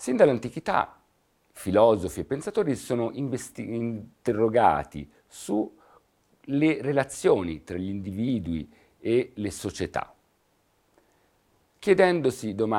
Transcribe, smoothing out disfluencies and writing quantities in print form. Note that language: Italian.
Sin dall'antichità filosofi e pensatori sono interrogati sulle relazioni tra gli individui e le società, chiedendosi domande